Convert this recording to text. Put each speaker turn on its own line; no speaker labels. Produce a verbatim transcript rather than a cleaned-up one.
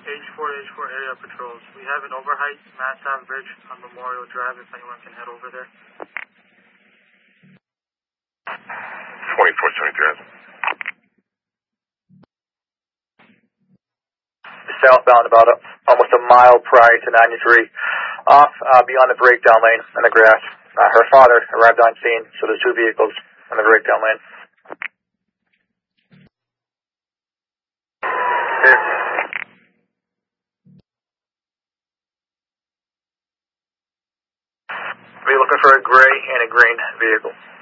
H four, H four area patrols. We have an overheight Mass Ave Bridge on Memorial Drive if anyone can head over there.
twenty-four seventy-three.
Southbound about a, almost a mile prior to ninety-three, off uh, beyond the breakdown lane in the grass. Uh, her father arrived on scene, so there's two vehicles in the breakdown lane. Here. We're looking for a gray and a green vehicle.